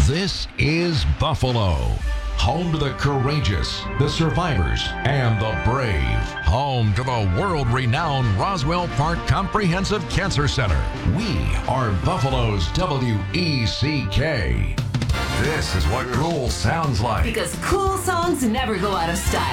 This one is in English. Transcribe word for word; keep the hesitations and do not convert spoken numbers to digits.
This is Buffalo, home to the courageous, the survivors, and the brave. Home to the world-renowned Roswell Park Comprehensive Cancer Center. We are Buffalo's W E C K. This is what cool sounds like. Because cool songs never go out of style.